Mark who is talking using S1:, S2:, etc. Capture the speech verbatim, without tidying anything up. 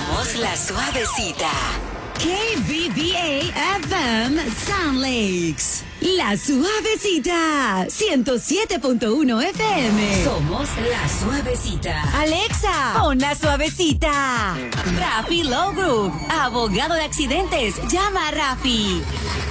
S1: Somos la suavecita.
S2: K B B A F M Sound Lakes. La suavecita. ciento siete punto uno F M.
S1: Somos la suavecita.
S2: Alexa, pon la suavecita. Rafi Law Group. Abogado de accidentes. Llama a Rafi.